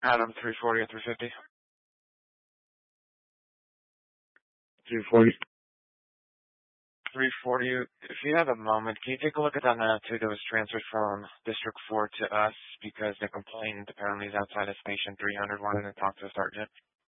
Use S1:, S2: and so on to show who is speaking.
S1: Adam, 340 or 350?
S2: 340.
S1: 340. If you have a moment, can you take a look at that man too that was transferred from District 4 to us because the complainant apparently is outside of Station 300 wanting to talk to the sergeant?